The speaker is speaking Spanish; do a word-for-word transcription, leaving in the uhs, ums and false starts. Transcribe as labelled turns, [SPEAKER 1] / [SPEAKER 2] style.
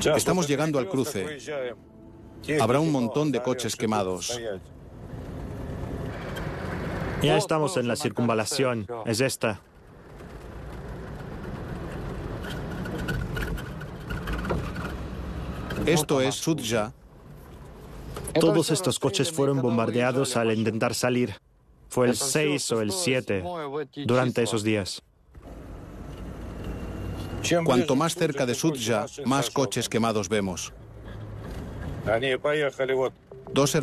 [SPEAKER 1] Estamos llegando al cruce. Habrá un montón de coches quemados.
[SPEAKER 2] Ya estamos en la circunvalación. Es esta.
[SPEAKER 1] Esto es Sudja.
[SPEAKER 2] Todos estos coches fueron bombardeados al intentar salir. Fue el seis o el siete durante esos días.
[SPEAKER 1] Cuanto más cerca de Sudja, más coches quemados vemos. Dos